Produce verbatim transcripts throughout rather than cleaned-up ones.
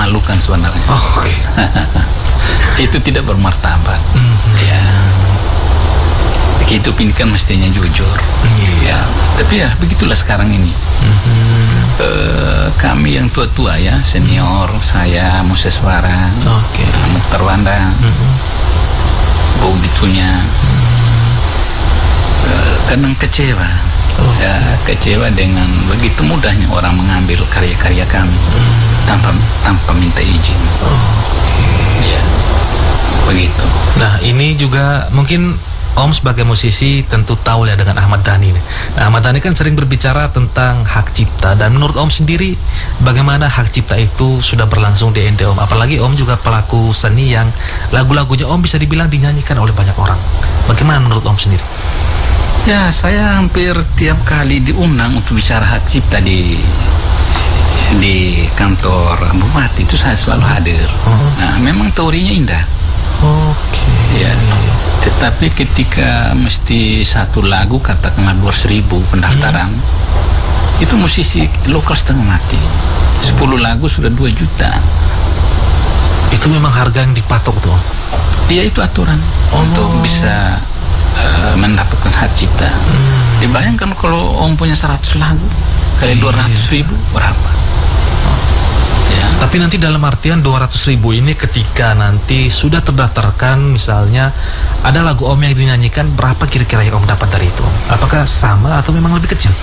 memalukan sebenarnya. Oh, okay. Itu tidak bermartabat. Mm-hmm. Ya. Hidup ini kan mestinya jujur. Mm-hmm. Ya. Tapi ya begitulah sekarang ini. Mm-hmm. Uh, kami yang tua-tua ya, senior, saya Moses Wara, okay. Mukhtar Wanda, mm-hmm. Bau Ditunya, mm-hmm. uh, kadang kecewa. Oh. Ya, kecewa dengan begitu mudahnya orang mengambil karya-karya kami mm. tanpa tanpa minta izin. Oh, okay. Ya, begitu. Nah, ini juga mungkin Om sebagai musisi tentu tahu ya dengan Ahmad Dhani. Nah, Ahmad Dhani kan sering berbicara tentang hak cipta, dan menurut Om sendiri bagaimana hak cipta itu sudah berlangsung di N D Om? Apalagi Om juga pelaku seni yang lagu-lagunya Om bisa dibilang dinyanyikan oleh banyak orang. Bagaimana menurut Om sendiri? Ya, saya hampir tiap kali diundang untuk bicara hak cipta di di kantor bupati itu saya selalu hadir. Uh-huh. Nah, memang teorinya indah. Oke. Okay. Ya. Tetapi ketika mesti satu lagu katakanlah dua ratus ribu pendaftaran, hmm. itu musisi lokal setengah mati. Sepuluh lagu sudah dua juta. Itu memang harga yang dipatok tuh? Iya, itu aturan oh. untuk bisa uh, mendapatkan hak cipta. Hmm. Dibayangkan kalau Om punya seratus lagu kali dua ratus ribu berapa? Tapi nanti dalam artian dua ratus ribu ini ketika nanti sudah terdaftarkan, misalnya ada lagu Om yang dinyanyikan, berapa kira-kira yang Om dapat dari itu? Apakah sama atau memang lebih kecil?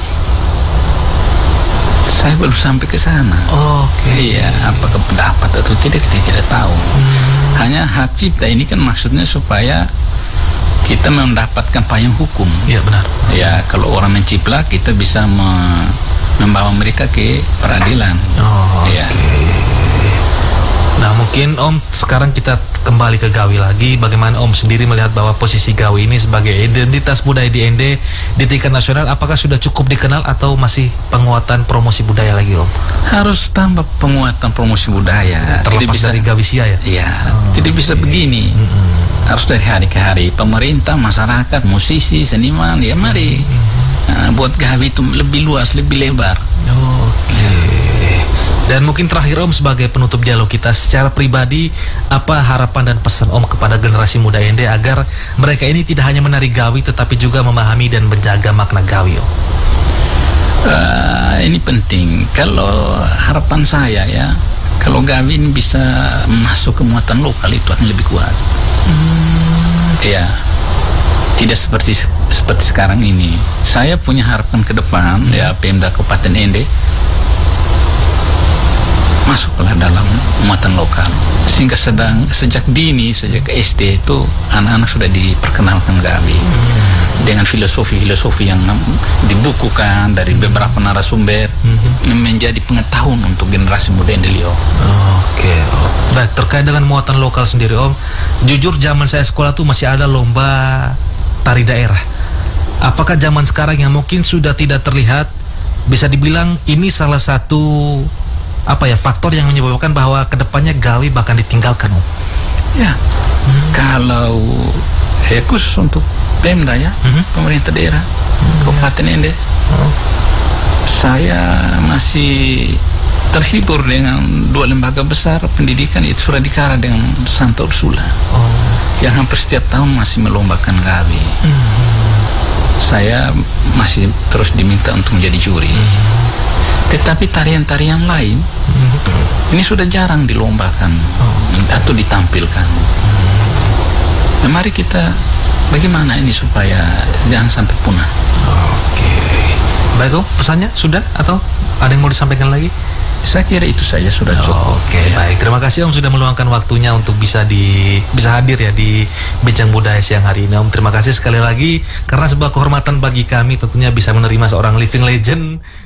Saya belum sampai ke sana. Oh, oke. Okay. Iya, apakah pendapat atau tidak kita tidak tahu. Hmm. Hanya hak cipta ini kan maksudnya supaya kita mendapatkan payung hukum. Iya, benar. Ya, kalau orang menciplak kita bisa me membawa mereka ke peradilan. Oh, ya. Oke. Okay. Nah, mungkin Om sekarang kita kembali ke Gawi lagi. Bagaimana Om sendiri melihat bahwa posisi Gawi ini sebagai identitas budaya di N D di tingkat nasional, apakah sudah cukup dikenal atau masih penguatan promosi budaya lagi, Om? Harus tambah penguatan promosi budaya. Terlepas bisa, dari Gawisia ya? Iya. Oh, tidak bisa okay. begini. Mm-hmm. Harus dari hari ke hari. Pemerintah, masyarakat, musisi, seniman, ya mari. Mm-hmm. Nah, buat Gawi itu lebih luas, lebih lebar. Oh, Oke. Okay. Dan mungkin terakhir Om sebagai penutup dialog kita, secara pribadi apa harapan dan pesan Om kepada generasi muda N D agar mereka ini tidak hanya menari Gawi tetapi juga memahami dan menjaga makna Gawi, Om? Uh, ini penting. Kalau harapan saya ya, kalau Gawi ini bisa masuk ke muatan lokal itu akan lebih kuat. Hmm. Ya. Tidak seperti seperti sekarang ini. Saya punya harapan ke depan hmm. ya Pemda Kabupaten N D masuklah dalam muatan lokal sehingga sedang sejak dini sejak S D itu anak-anak sudah diperkenalkan Gawi hmm. dengan filosofi-filosofi yang dibukukan dari beberapa narasumber hmm. menjadi pengetahuan untuk generasi muda N D Liok. Oke. Okay. Baik, terkait dengan muatan lokal sendiri Om, jujur zaman saya sekolah tuh masih ada lomba tari daerah. Apakah zaman sekarang yang mungkin sudah tidak terlihat, bisa dibilang ini salah satu apa ya faktor yang menyebabkan bahwa kedepannya Gawi bahkan ditinggalkan, Om? Ya, hmm. kalau ya khusus untuk Pemda ya, hmm. pemerintah daerah, hmm. Kabupaten N D, hmm. saya masih terhibur dengan dua lembaga besar pendidikan, itu Suradikara dengan Santa Ursula, oh. yang hampir setiap tahun masih melombakan Gawi. Hmm. Saya masih terus diminta untuk menjadi juri. Hmm. Tetapi tarian-tarian lain hmm. ini sudah jarang dilombakan oh. atau ditampilkan. Hmm. Nah, mari kita bagaimana ini supaya jangan sampai punah. Oke. Okay. Baik, Om, pesannya sudah atau ada yang mau disampaikan lagi? Saya kira itu saja sudah cukup. Oke, okay, ya. Baik. Terima kasih Om sudah meluangkan waktunya untuk bisa di bisa hadir ya di Bincang Budaya siang hari ini. Om, terima kasih sekali lagi karena sebuah kehormatan bagi kami tentunya bisa menerima seorang living legend